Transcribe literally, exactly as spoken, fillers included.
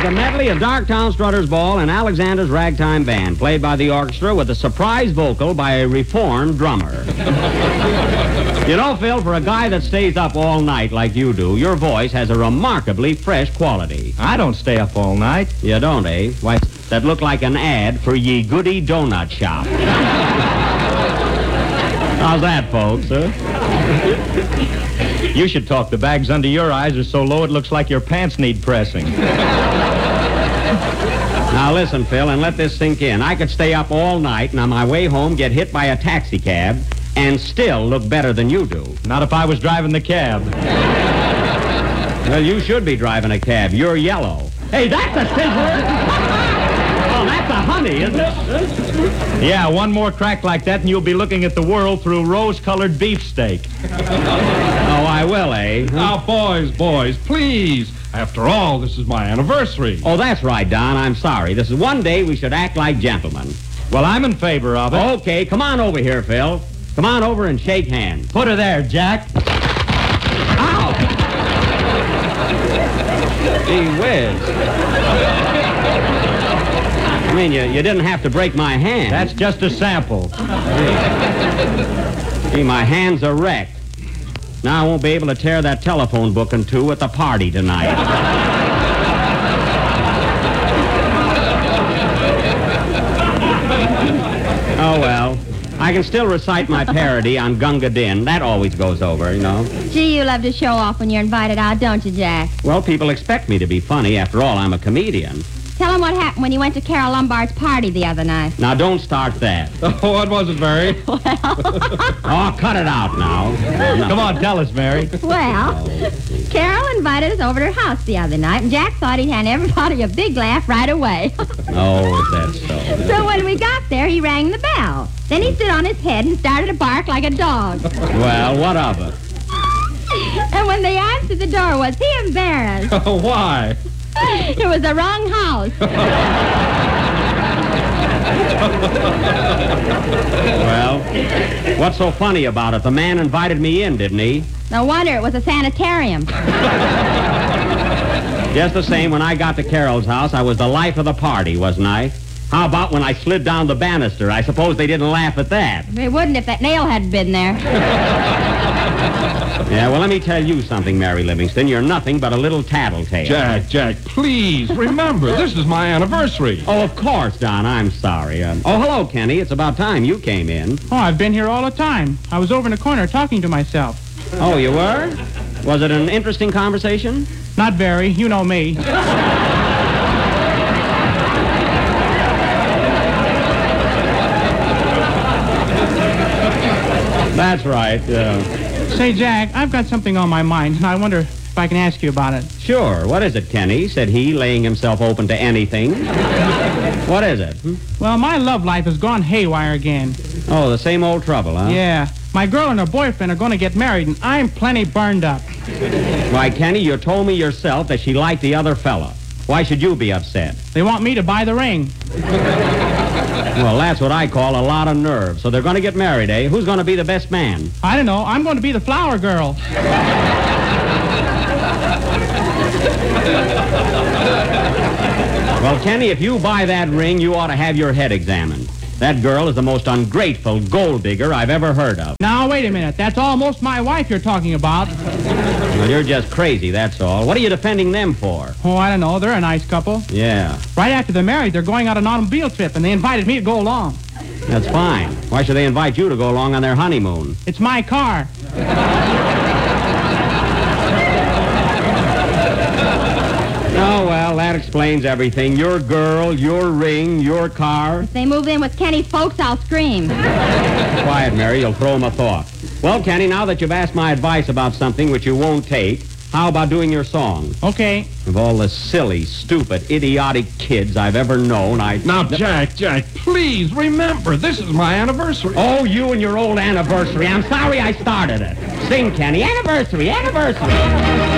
like a medley of Darktown Strutters Ball and Alexander's Ragtime Band, played by the orchestra with a surprise vocal by a reformed drummer. You know, Phil, for a guy that stays up all night like you do, your voice has a remarkably fresh quality. I don't stay up all night. You don't, eh? Why, that looked like an ad for Ye Goody Donut Shop. How's that, folks, huh? You should talk. The bags under your eyes are so low it looks like your pants need pressing. Now listen, Phil, and let this sink in. I could stay up all night and on my way home get hit by a taxi cab and still look better than you do. Not if I was driving the cab. Well, you should be driving a cab. You're yellow. Hey, that's a sizzler! Oh, that's a honey, isn't it? Yeah, one more crack like that and you'll be looking at the world through rose-colored beefsteak. Oh, I will, eh? Huh? Now, boys, boys, please. After all, this is my anniversary. Oh, that's right, Don. I'm sorry. This is one day we should act like gentlemen. Well, I'm in favor of it. Okay, come on over here, Phil. Come on over and shake hands. Put her there, Jack. Ow! Gee whiz. I mean, you, you didn't have to break my hand. That's just a sample. Gee, my hands are wrecked. Now I won't be able to tear that telephone book in two at the party tonight. Oh, well. I can still recite my parody on Gunga Din. That always goes over, you know. Gee, you love to show off when you're invited out, don't you, Jack? Well, people expect me to be funny. After all, I'm a comedian. Tell them what happened when you went to Carol Lombard's party the other night. Now, don't start that. Oh, what was it, Mary? Well, Oh, cut it out now. No. Come on, tell us, Mary. well, Carol invited us over to her house the other night, and Jack thought he'd hand everybody a big laugh right away. Oh, is that so? So when we got there, he rang the bell. Then he stood on his head and started to bark like a dog. Well, what of it? And when they answered the door, was he embarrassed? Why? It was the wrong house. Well, what's so funny about it? The man invited me in, didn't he? No wonder it was a sanitarium. Just the same, when I got to Carol's house, I was the life of the party, wasn't I? How about when I slid down the banister? I suppose they didn't laugh at that. They wouldn't if that nail hadn't been there. Yeah, well, let me tell you something, Mary Livingston. You're nothing but a little tattletale. Jack, Jack, please, remember, this is my anniversary. Oh, of course, Don. I'm sorry. Um, oh, hello, Kenny. It's about time you came in. Oh, I've been here all the time. I was over in the corner talking to myself. Oh, you were? Was it an interesting conversation? Not very. You know me. That's right. Uh, Say, Jack, I've got something on my mind, and I wonder if I can ask you about it. sure. What is it, Kenny? Said he, laying himself open to anything. What is it? Hmm? Well, my love life has gone haywire again. Oh, the same old trouble, huh? Yeah. My girl and her boyfriend are going to get married, and I'm plenty burned up. Why, Kenny, you told me yourself that she liked the other fella. Why should you be upset? They want me to buy the ring. Well, that's what I call a lot of nerve. So they're going to get married, eh? Who's going to be the best man? I don't know. I'm going to be the flower girl. Well, Kenny, if you buy that ring, you ought to have your head examined. That girl is the most ungrateful gold digger I've ever heard of. Now, wait a minute. That's almost my wife you're talking about. Well, you're just crazy, that's all. What are you defending them for? Oh, I don't know. They're a nice couple. Yeah, Right after they're married, they're going on an automobile trip, and they invited me to go along. that's fine. Why should they invite you to go along on their honeymoon? It's my car. Oh, well, that explains everything. Your girl, your ring, your car. If they move in with Kenny's folks, I'll scream. Quiet, Mary. You'll throw them a thought. Well, Kenny, now that you've asked my advice about something which you won't take, how about doing your song? Okay. Of all the silly, stupid, idiotic kids I've ever known, I... Now, Jack, Jack, please, remember, this is my anniversary. Oh, you and your old anniversary. I'm sorry I started it. Sing, Kenny. Anniversary, anniversary.